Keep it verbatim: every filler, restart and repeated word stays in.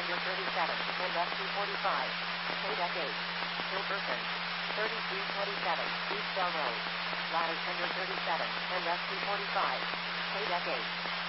Tender thirty-seven, and S two forty-five. K-Deck eight. Hilberton. thirty-three twenty-seven, East Bell Road. Ladder Tender thirty-seven, and S two forty-five. K-Deck eight.